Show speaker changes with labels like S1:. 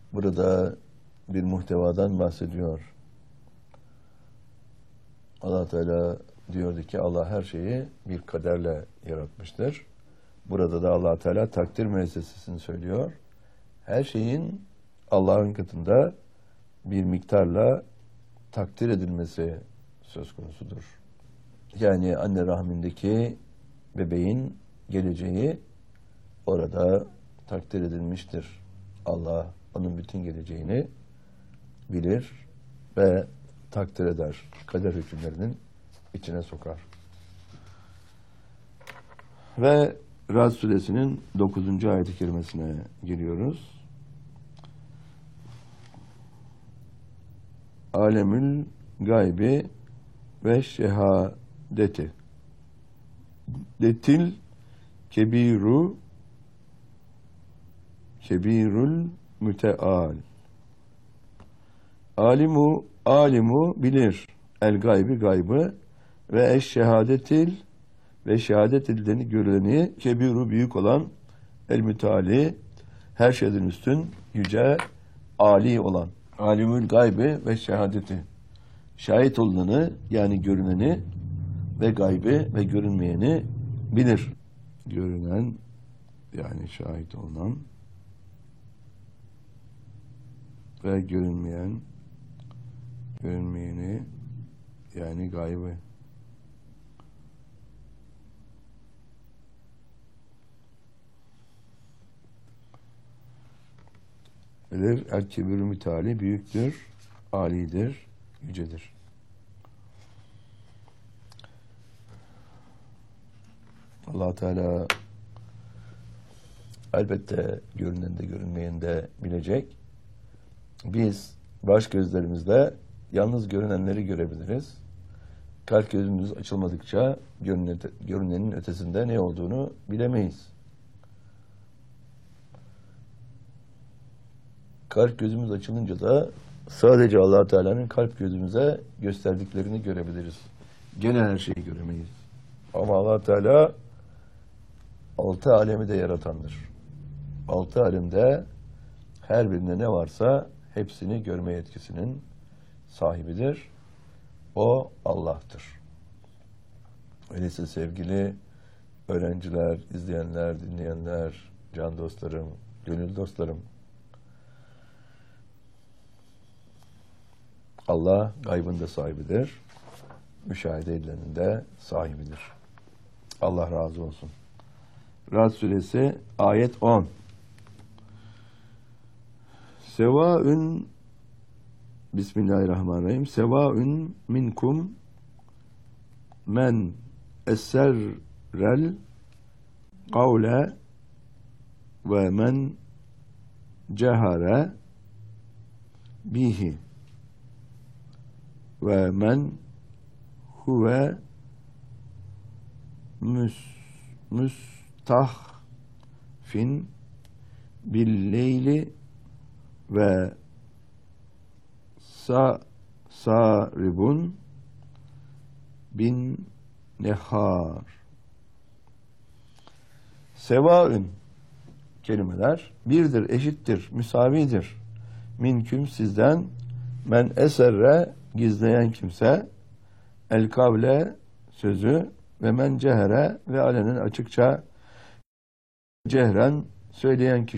S1: burada bir muhtevadan bahsediyor. Allah Teala diyordu ki Allah her şeyi bir kaderle yaratmıştır. Burada da Allah Teala takdir müessesesini söylüyor. Her şeyin Allah'ın katında bir miktarla takdir edilmesi söz konusudur. Yani anne rahmindeki bebeğin geleceği orada takdir edilmiştir. Allah onun bütün geleceğini bilir ve takdir eder. Kader hükümlerinin içine sokar. Ve Ra'd suresinin 9. ayet-i kerimesine giriyoruz. Alemül gaybi ve şehadeti detil kebirul müteal. Alimu bilir el gaybi gaybı ve eşşehadetil ve şehadet edileni görüleni kebiru büyük olan el müteali her şeyden üstün yüce ali olan. Alimül gaybi ve şehadeti şahit olanı yani görüneni ve gaybi ve görünmeyeni bilir. Görünen yani şahit olunan ve görünmeyeni yani gaybı. Bilir el kibir müteali büyüktür, alidir, yücedir. Allah Teala elbette görünen de görünmeyen de bilecek. Biz baş gözlerimizle yalnız görünenleri görebiliriz. Kalp gözümüz açılmadıkça görünenin ötesinde ne olduğunu bilemeyiz. Kalp gözümüz açılınca da sadece Allah Teala'nın kalp gözümüze gösterdiklerini görebiliriz. Gene her şeyi göremeyiz. Ama Allah Teala 6 alemi de yaratandır. 6 alemde her birinde ne varsa hepsini görme yetkisinin sahibidir. O Allah'tır. Öyleyse sevgili öğrenciler, izleyenler, dinleyenler, can dostlarım, gönül dostlarım, Allah gaybın da sahibidir. Müşahede edilenin de sahibidir. Allah razı olsun. Ra'd suresi ayet 10. Sevaün Bismillahirrahmanirrahim. Sevaün minkum men esserrel kavle ve men cehare bihi ve men huve müstahfin billeyli ve saribun bin nehar. Sevaün kelimeler birdir, eşittir, müsavidir. Minküm sizden, men eserre gizleyen kimse, el kavle sözü ve men cehere ve alenen açıkça cehren söyleyen kişi.